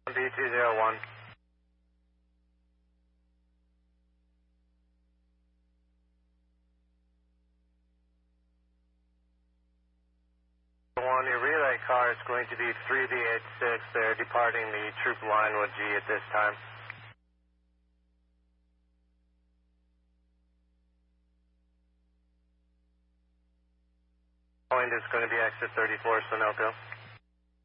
B201. Your relay car is going to be 3B86. They're departing the troop line with G at this time. Point is going to be exit 34, Sunoco.